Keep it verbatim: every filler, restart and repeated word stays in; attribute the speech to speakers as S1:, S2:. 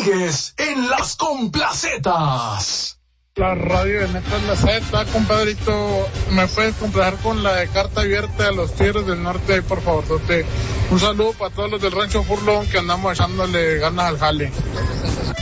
S1: Sigues en las complacetas.
S2: La radio de Neta es la Z, compadrito. ¿Me puedes complacer con la de Carta Abierta a los Tigres del Norte ahí, por favor? Un saludo para todos los del Rancho Furlón que andamos echándole ganas al jale.